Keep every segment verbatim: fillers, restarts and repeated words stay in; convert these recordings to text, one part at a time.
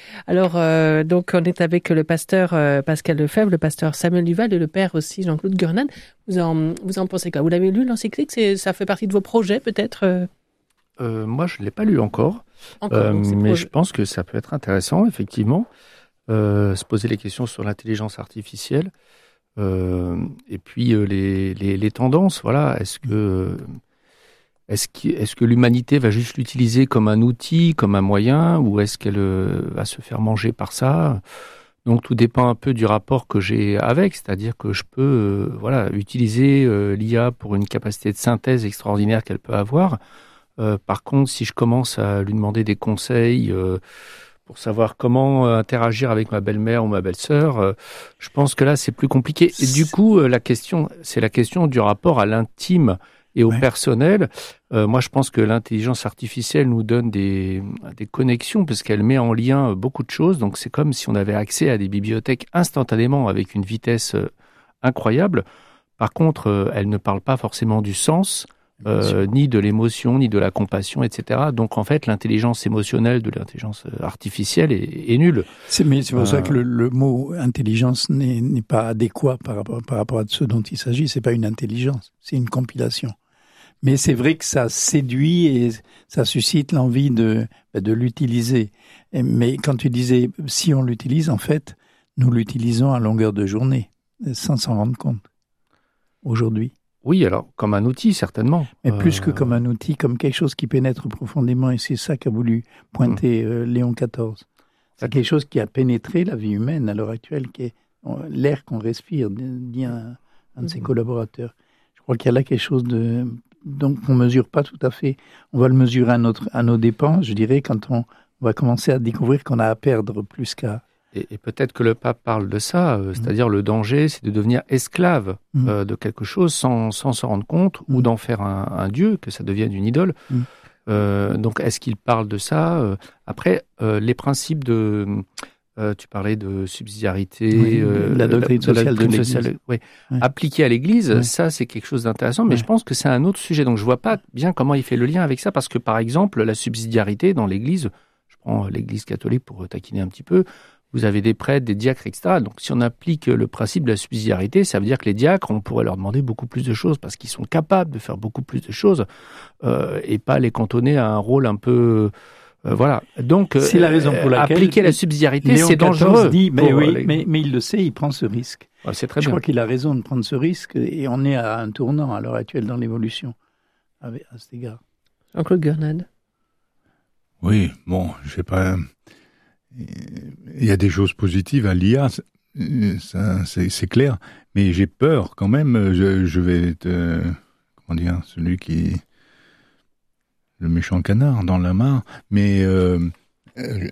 Alors, euh, donc, on est avec le pasteur euh, Pascal Lefebvre, le pasteur Samuel Duval et le père aussi Jean-Claude Gurnad. Vous en, vous en pensez quoi? Vous l'avez lu, l'encyclique? C'est, ça fait partie de vos projets, peut-être euh... Euh, Moi, je ne l'ai pas lu encore, encore euh, donc, mais projet. je pense que ça peut être intéressant, effectivement, euh, se poser les questions sur l'intelligence artificielle euh, et puis euh, les, les, les tendances. Voilà, est-ce que est-ce que, est-ce que l'humanité va juste l'utiliser comme un outil, comme un moyen, ou est-ce qu'elle euh, va se faire manger par ça? Donc tout dépend un peu du rapport que j'ai avec, c'est-à-dire que je peux euh, voilà utiliser euh, l'I A pour une capacité de synthèse extraordinaire qu'elle peut avoir. Euh, par contre, si je commence à lui demander des conseils euh, pour savoir comment euh, interagir avec ma belle-mère ou ma belle-sœur, euh, je pense que là, c'est plus compliqué. Et du coup, euh, la question, c'est la question du rapport à l'intime et au ouais. personnel. Euh, moi, je pense que l'intelligence artificielle nous donne des, des connexions parce qu'elle met en lien beaucoup de choses. Donc, c'est comme si on avait accès à des bibliothèques instantanément avec une vitesse euh, incroyable. Par contre, euh, elle ne parle pas forcément du sens. Euh, ni de l'émotion, ni de la compassion, et cetera. Donc en fait, l'intelligence émotionnelle de l'intelligence artificielle est, est nulle. C'est, mais c'est pour euh... ça que le, le mot intelligence n'est, n'est pas adéquat par rapport, par rapport à ce dont il s'agit. C'est pas une intelligence, c'est une compilation. Mais c'est vrai que ça séduit et ça suscite l'envie de, de l'utiliser. Mais quand tu disais si on l'utilise, en fait, nous l'utilisons à longueur de journée, sans s'en rendre compte, aujourd'hui. Oui, alors, comme un outil, certainement. Mais euh... plus que comme un Euh... outil, comme quelque chose qui pénètre profondément, et c'est ça qu'a voulu pointer mmh. euh, Léon quatorze. C'est quelque chose qui a pénétré la vie humaine à l'heure actuelle, qui est l'air qu'on respire, dit un, un de ses mmh. collaborateurs. Je crois qu'il y a là quelque chose de, donc on ne mesure pas tout à fait. On va le mesurer à, notre, à nos dépens, je dirais, quand on va commencer à découvrir qu'on a à perdre plus qu'à... Et, et peut-être que le pape parle de ça, euh, c'est-à-dire mmh. le danger, c'est de devenir esclave mmh. euh, de quelque chose sans, sans s'en rendre compte, mmh. ou d'en faire un, un dieu, que ça devienne une idole. Mmh. Euh, donc, est-ce qu'il parle de ça? euh, Après, euh, les principes de... Euh, tu parlais de subsidiarité, oui, euh, la doctrine la, sociale de, la, de l'Église. Sociale, oui. Oui. Appliquée à l'Église, oui. ça, c'est quelque chose d'intéressant, mais oui. je pense que c'est un autre sujet. Donc, je vois pas bien comment il fait le lien avec ça, parce que, par exemple, la subsidiarité dans l'Église, je prends l'Église catholique pour taquiner un petit peu, vous avez des prêtres, des diacres, et cetera. Donc, si on applique le principe de la subsidiarité, ça veut dire que les diacres, on pourrait leur demander beaucoup plus de choses parce qu'ils sont capables de faire beaucoup plus de choses euh, et pas les cantonner à un rôle un peu... Euh, voilà. Donc, c'est la raison pour laquelle appliquer la subsidiarité, Léon c'est dangereux. Dit, mais, oui, les... mais, mais il le sait, il prend ce risque. Ouais, c'est très Je bien. crois qu'il a raison de prendre ce risque et on est à un tournant à l'heure actuelle dans l'évolution à cet égard. Jean-Claude Gurnad. Oui, bon, je sais pas... Il y a des choses positives à l'I A, ça, c'est, c'est clair, mais j'ai peur quand même. Je, je vais être, euh, comment dire, celui qui, le méchant canard dans la mare, mais euh, je,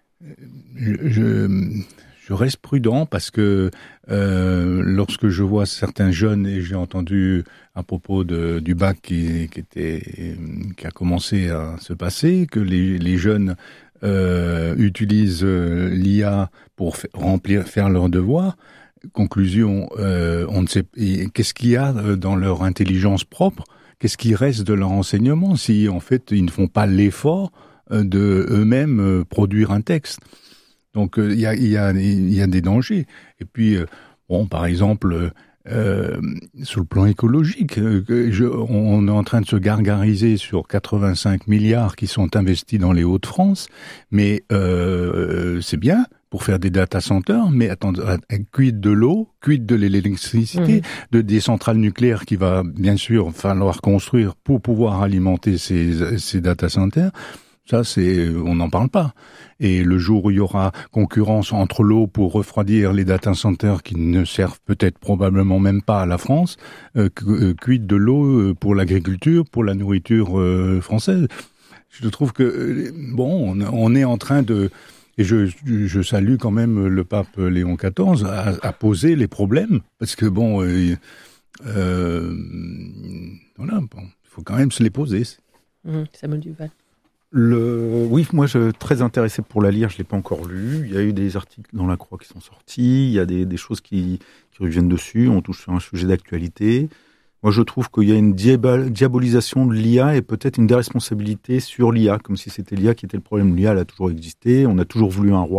je, je reste prudent parce que euh, lorsque je vois certains jeunes, et j'ai entendu à propos de, du bac qui, qui était, qui a commencé à se passer, que les, les jeunes Euh, utilisent euh, l'I A pour f- remplir, faire leurs devoirs. Conclusion, euh, on ne sait qu'est-ce qu'il y a dans leur intelligence propre, qu'est-ce qui reste de leur enseignement si en fait ils ne font pas l'effort euh, de eux-mêmes euh, produire un texte. Donc il euh, y a il y a il y a des dangers. Et puis euh, bon, par exemple. Euh, Euh, sur le plan écologique, euh, je, on est en train de se gargariser sur quatre-vingt-cinq milliards qui sont investis dans les Hauts-de-France, mais euh, c'est bien pour faire des data centers, mais attendez, quid de l'eau, quid de l'électricité, mmh. de des centrales nucléaires qui va bien sûr falloir construire pour pouvoir alimenter ces, ces data centers. Ça, c'est, on n'en parle pas. Et le jour où il y aura concurrence entre l'eau pour refroidir les data centers qui ne servent peut-être probablement même pas à la France, euh, quid de l'eau pour l'agriculture, pour la nourriture euh, française. Je trouve que, bon, on, on est en train de... Et je, je salue quand même le pape Léon quatorze à, à poser les problèmes, parce que bon, euh, euh, voilà, bon, il faut quand même se les poser. Mmh, Samuel Duval. Le... Oui, moi, je suis très intéressé pour la lire. Je ne l'ai pas encore lu. Il y a eu des articles dans La Croix qui sont sortis. Il y a des, des choses qui, qui reviennent dessus. On touche sur un sujet d'actualité. Moi, je trouve qu'il y a une diabol- diabolisation de l'I A et peut-être une déresponsabilité sur l'I A, comme si c'était l'I A qui était le problème. L'I A, elle a toujours existé. On a toujours voulu un roi.